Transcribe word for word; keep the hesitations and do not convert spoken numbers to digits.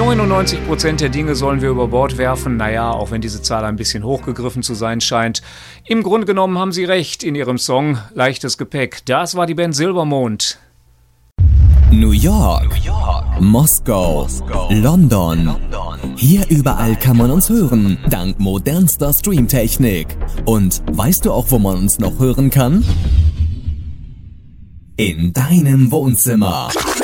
neunundneunzig Prozent der Dinge sollen wir über Bord werfen. Naja, auch wenn diese Zahl ein bisschen hochgegriffen zu sein scheint. Im Grunde genommen haben sie recht in ihrem Song Leichtes Gepäck. Das war die Band Silbermond. New York, New York. Moskau, Moskau. London. London. Hier überall kann man uns hören, dank modernster Streamtechnik. Und weißt du auch, wo man uns noch hören kann? In deinem Wohnzimmer.